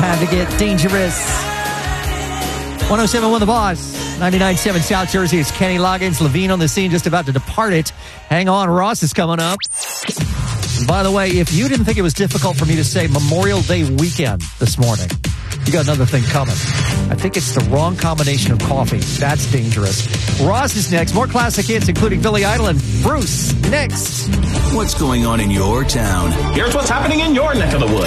Time to get dangerous. 107.1 The Boss. 99.7 South Jersey. It's Kenny Loggins. Levine on the scene, just about to depart it. Hang on, Ross is coming up. And by the way, if you didn't think it was difficult for me to say Memorial Day weekend this morning, you got another thing coming. I think it's the wrong combination of coffee. That's dangerous. Ross is next. More classic hits, including Billy Idol and Bruce, next. What's going on in your town? Here's what's happening in your neck of the woods.